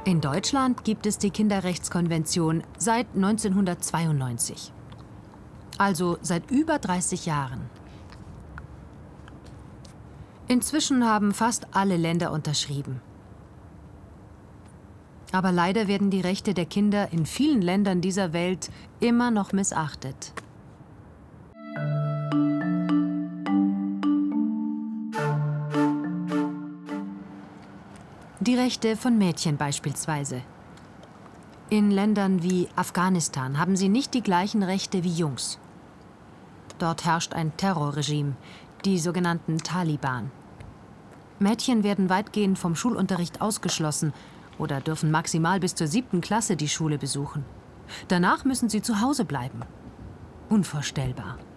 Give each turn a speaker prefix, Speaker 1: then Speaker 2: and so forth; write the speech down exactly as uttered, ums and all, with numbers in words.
Speaker 1: In Deutschland gibt es die Kinderrechtskonvention seit neunzehnhundertzweiundneunzig. Also seit über dreißig Jahren. Inzwischen haben fast alle Länder unterschrieben. Aber leider werden die Rechte der Kinder in vielen Ländern dieser Welt immer noch missachtet. Die Rechte von Mädchen beispielsweise. In Ländern wie Afghanistan haben sie nicht die gleichen Rechte wie Jungs. Dort herrscht ein Terrorregime, die sogenannten Taliban. Mädchen werden weitgehend vom Schulunterricht ausgeschlossen oder dürfen maximal bis zur siebten Klasse die Schule besuchen. Danach müssen sie zu Hause bleiben. Unvorstellbar.